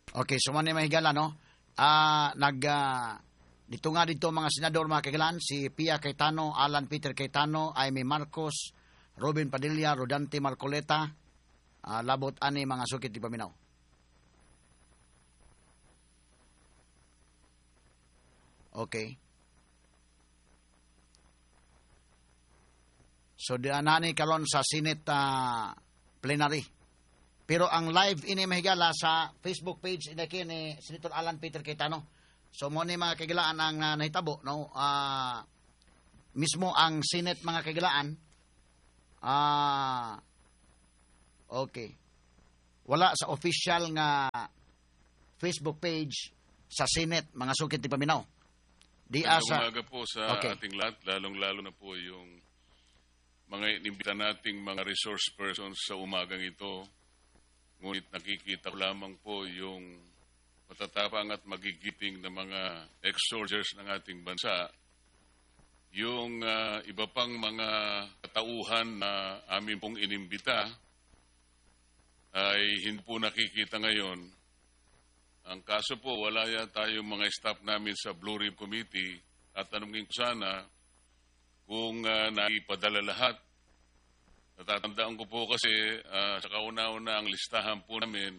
Okay, so man mahigala, no? Dito nga dito mga senador, mga kaigalan, si Pia Cayetano, Alan Peter Cayetano, Aimee Marcos, Robin Padilla, Rodante Marcoleta, labot ani mga sukit di paminaw. Okay. So dianani karon sa Senate plenary. Pero ang live ini mahigala sa Facebook page ni Senator Alan Peter Cayetano. So mo ni mga kagilaan ang nahitabo, no? Mismo ang Senate mga kagilaan. Okay. Wala sa official nga Facebook page sa Senate mga sukit di paminaw. Di asa. Umaga po sa ating lahat, lalong-lalo na po yung mga inimbita nating mga resource persons sa umagang ito. Ngunit nakikita ko lamang po yung matatapang at magigiting na mga ex-soldiers ng ating bansa. Yung iba pang mga katauhan na amin pong inimbita ay hindi po nakikita ngayon. Ang kaso po, wala tayong mga staff namin sa Blue Ribbon Committee at tanungin ko sana kung naipadala lahat. Natatandaan ko po kasi sa kauna-una ang listahan po namin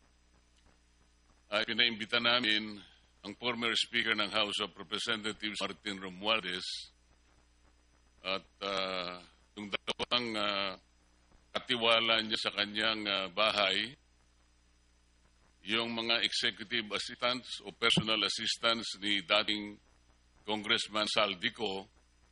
ay pinaimbita namin ang former Speaker ng House of Representatives, Martin Romualdez, at yung dalawang katiwala niya sa kanyang bahay, yung mga executive assistants o personal assistants ni dating Congressman Saldico,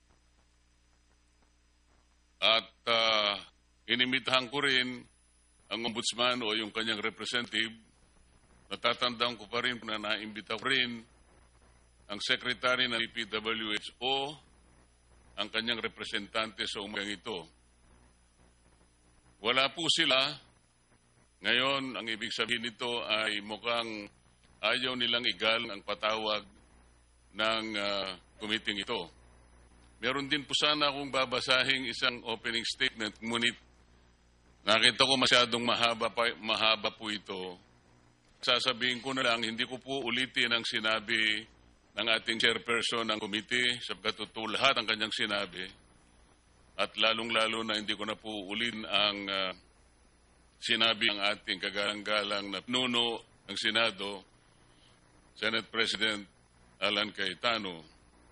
at inimitahan ko rin ang ombudsman o yung kanyang representative. Natatandaan ko pa rin na naimbita ko rin ang secretary ng PWHO, ang kanyang representante sa umagang ito. Wala po sila. Ngayon, ang ibig sabihin nito ay mukhang ayaw nilang igalang ang patawag ng committee ito. Meron din po sana akong babasahing isang opening statement, ngunit nakita ko masyadong mahaba po ito. Sasabihin ko na lang, hindi ko po ulitin ang sinabi ng ating chairperson ng committee sapagkat totoo lahat ang kanyang sinabi. At lalong-lalo na hindi ko na po ulin ang sinabi ng ating kagalang-galang na pinuno ng Senado, Senate President Alan Cayetano.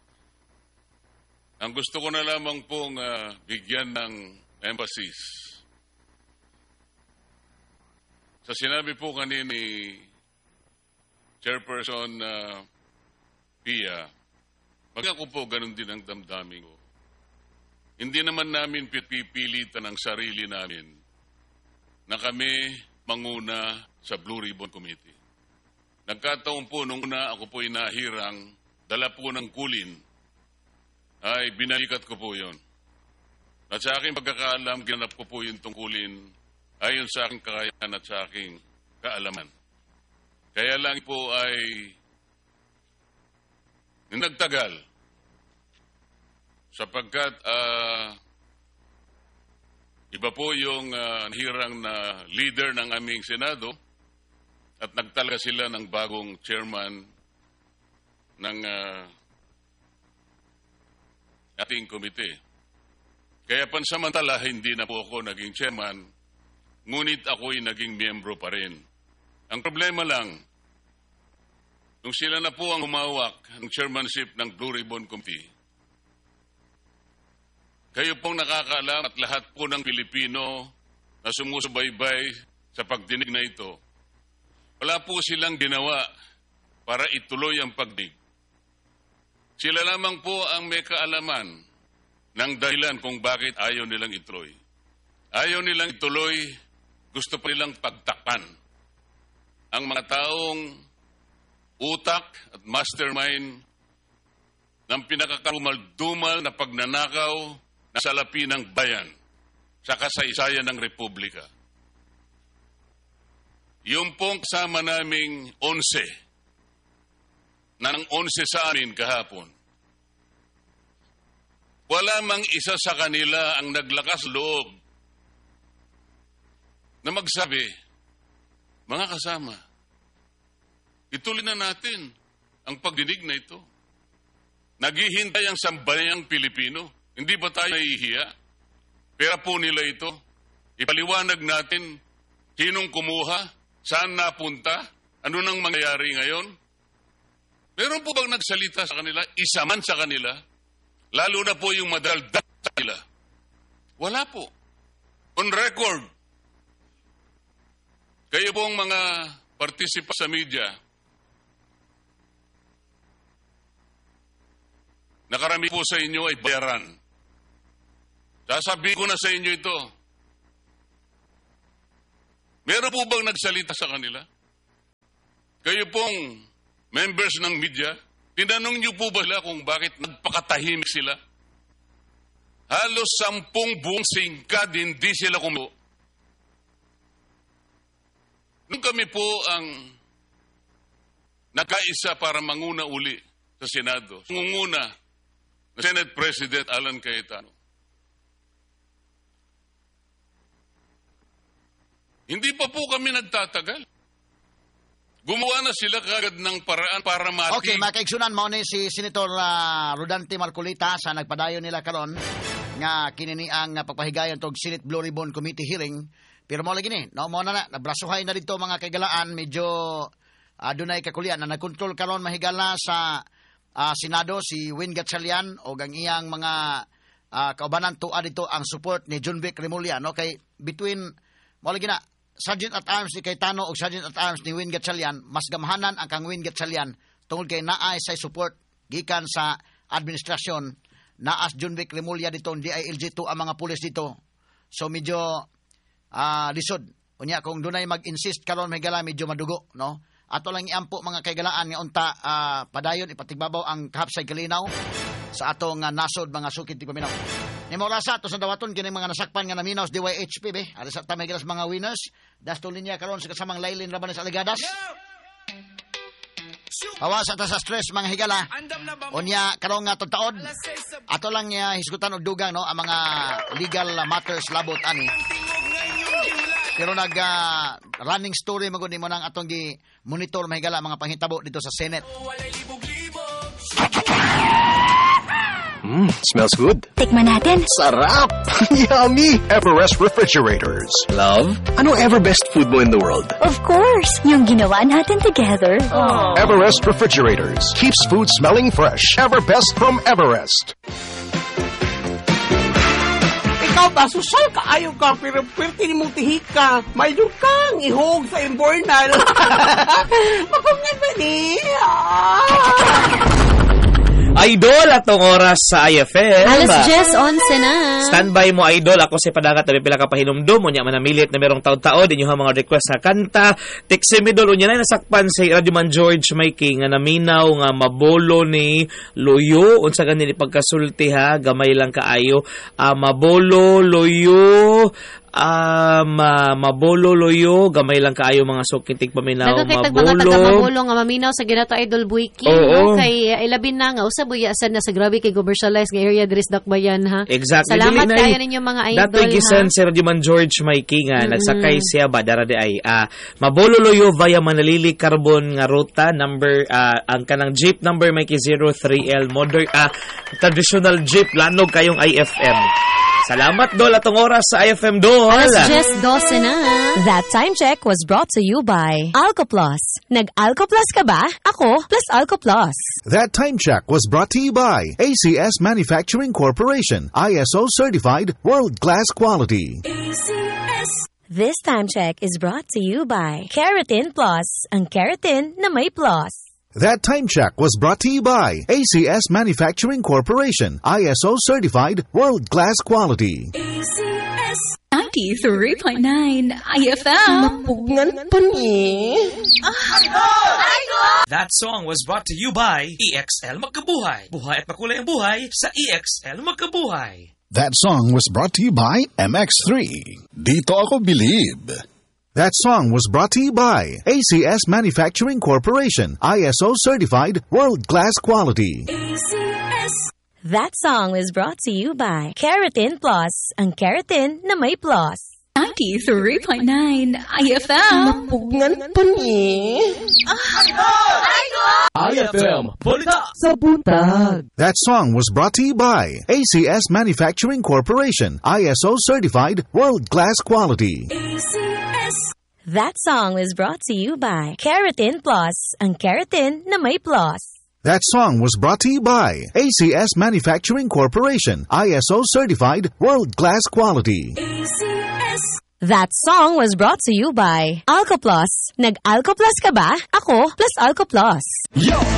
Ang gusto ko na lamang pong bigyan ng emphasis. Sa sinabi po kanina ni Chairperson Pia, ako po ganun din ang damdamin ko. Hindi naman namin pipilitan ang sarili namin na kami manguna sa Blue Ribbon Committee. Nagkataon po nung una ako po inahirang, dala po ng kulin, ay binalikat ko po yon. At sa aking pagkakaalam, ginanap ko po yung tungkulin ayon sa aking kakayahan at sa aking kaalaman. Kaya lang po ay nagtagal sapagkat iba po yung hirang na leader ng aming Senado at nagtalaga sila ng bagong chairman ng ating komite. Kaya pansamantala, hindi na po ako naging chairman, ngunit ako'y naging miyembro pa rin. Ang problema lang, nung sila na po ang humawak ng chairmanship ng Blue Ribbon Committee, kayo pong nakakaalam at lahat po ng Pilipino na sumusubaybay sa pagdinig na ito, wala po silang ginawa para ituloy ang pagdinig. Sila lamang po ang may kaalaman ng dahilan kung bakit ayaw nilang ituloy. Ayaw nilang ituloy, gusto pa nilang pagtakpan ang mga taong utak at mastermind ng pinakakarumal-dumal na pagnanakaw na salapi ng bayan sa kasaysayan ng Republika. Yung pong kasama naming 11 na ng 11 sa amin kahapon, wala mang isa sa kanila ang naglakas loob na magsabi, mga kasama, ituloy na natin ang pagdinig na ito. Naghihintay ang sambayang Pilipino. Hindi ba tayo nahihiya? Pera po nila ito. Ipaliwanag natin sinong kumuha, saan napunta, ano nang mangyayari ngayon. Meron po bang nagsalita sa kanila, isa man sa kanila, lalo na po yung madaldal sa kanila? Wala po. On record, kayo pong mga partisipa sa media, nakarami po sa inyo ay bayaran. Sasabihin ko na sa inyo ito. Meron po bang nagsalita sa kanila? Kayo pong members ng media, tinanong niyo po ba sila kung bakit nagpakatahimik sila? Halos 10 buong singkad hindi sila kumuha. Nung kami po ang nagkaisa para manguna uli sa Senado, ngunguna na Senate President Alan Cayetano. Hindi pa po kami nagtatagal. Gumawa na sila kagad ng paraan para mati. Okay, makaigsunan mo ni si Senator Rodante Marcolita sa nagpadayon nila karon nga kinini ang pagpahigayon tog Senate Blue Ribbon Committee hearing. Pero mo lagi ni, no mo na nabrasuhay na dito mga kagalaan, medyo dunay kakulian na nagkontrol karon mahigala sa Senado si Win Gatchalian o ang iyang mga kaubanan tuwa dito ang support ni Junvic Remulla, no, kay between mo lagi na Sergeant at Arms ni Cayetano o Sergeant at Arms ni Win Gatchalian, mas gamhanan ang kang Win Gatchalian tungod kay naay sa support gikan sa administrasyon naas Junvic Remulla dito, hindi ay LG2 ang mga pulis dito. So medyo lisod. Unya kung dunay mag-insist karon may gala medyo madugo, no? Ato lang iampo mga kaygalaan nga unta padayon ipatigbabaw ang kahapsay kalinaw sa atong nasod mga sukid ti paminaw. Nimo rasa to sa dawaton kini mga nasakpan nga naminaw sa DYHP be. Ari sa tamay gilas mga winners. Dastol niya karon sa kasamang Laylin Rabanes Aligadas. Awas ata sa stress mga higala. Unya karon nga taon ato lang niya hisgutan og dugang, no, ang mga legal matters labot ani. Pero running story magud nimo nang atong gi monitor mahigala mga panghitabo dito sa Senate. Smells good. Tikman natin. Sarap! Yummy! Everest Refrigerators. Love? Ano ever best food mo in the world? Of course! Yung ginawa natin together. Aww. Everest Refrigerators. Keeps food smelling fresh. Ever best from Everest. Ikaw ba, susal ka ayaw ka, pero pwerte ni mong tihik ka. May doon kang ihog sa imbornal. Makungan ba ni? Idol, atong oras sa IFM. Alas 10:11 na. Standby mo, Idol. Ako si Padagat, tabi pila ka pahinumdum. Unya manamilit na merong taon-taon. Din yung mga request sa kanta. Tiksimidol, unya na nasakpan si Radio Man George Mikey nga naminaw nga mabolo ni Loyo. Unsa ganin ipagkasulti ha, gamay lang kaayo. Mabolo, Loyo, mabolo Loyo, gamay lang kaayo mga sukintig paminaw. Nagkakitag mga taga-mabolo nga maminaw sa Ginato Idol Buiki. Oo. No? Kay ilabin na nga usab buyasan na sa grabe kay commercialized nga area dres Dakbayan ha. Exactly. Salamat kayo ninyo mga idol. Dato gisan si Radio Man George Mikey nga nagsakay siya ba dara di ay mabolo Loyo via Manalili Carbon nga ruta number ang kanang jeep number Mikey 03L modern traditional jeep lanog kayong IFM. Salamat, Dol, atong oras sa IFM, Dol. Alas 10:12 na. That time check was brought to you by Alcoplus. Nag-Alcoplus ka ba? Ako, plus Alcoplus. That time check was brought to you by ACS Manufacturing Corporation. ISO certified world-class quality. ACS. This time check is brought to you by Keratin Plus. Ang keratin na may plus. That time check was brought to you by ACS Manufacturing Corporation. ISO certified world-class quality. ACS 93.9 IFM. Napugngan pa ni. That song was brought to you by EXL Magkabuhay. Buhay at makulay ang buhay sa EXL Magkabuhay. That song was brought to you by MX3. Dito ako believe. That song was brought to you by ACS Manufacturing Corporation. ISO certified world-class quality. ACS. That song was brought to you by Keratin Plus. Ang keratin na may plus. 93.9 IFM. Napugngan pa ni. IFM, balita sa buntag. That song was brought to you by ACS Manufacturing Corporation, ISO certified world-class quality. That song was brought to you by Keratin Plus, ang keratin na may plus. That song was brought to you by ACS Manufacturing Corporation, ISO certified world-class quality. That song was brought to you by Alco Plus. Nag-Alco Plus ka ba? Ako plus Alco Plus. Yo!